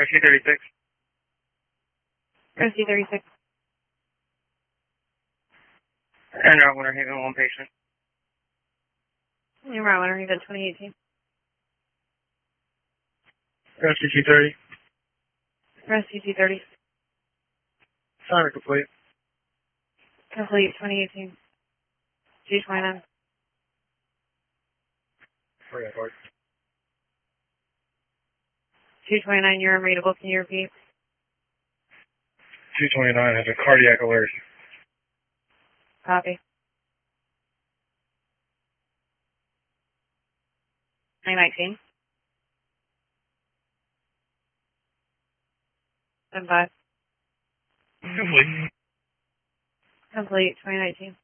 RC-36. RC-36. And Route 1 Haven, one patient. Route 1 Haven, 2018. RC-230. RC-230. Sorry, complete. Complete, 2018. G29. Where that part? 229, you're unreadable. Can you repeat? 229 has a cardiac alert. Copy. 919. 75. Complete. Complete, 2019.